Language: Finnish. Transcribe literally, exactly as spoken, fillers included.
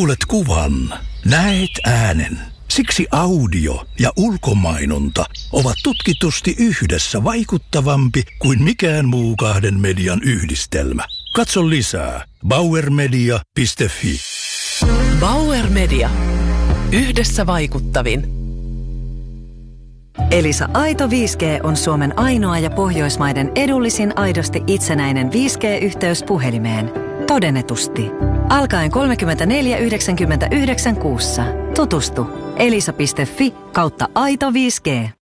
Kuulet kuvan, näet äänen. Siksi audio ja ulkomainonta ovat tutkitusti yhdessä vaikuttavampi kuin mikään muu kahden median yhdistelmä. Katso lisää bauer media piste fi. Bauer Media. Yhdessä vaikuttavin. Elisa Aito viisi G on Suomen ainoa ja Pohjoismaiden edullisin aidosti itsenäinen viisi G-yhteys puhelimeen. Todennetusti. Alkaen kolmekymmentäneljä yhdeksänkymmentäyhdeksän kuussa. Tutustu elisa piste fi kautta aito viisi G.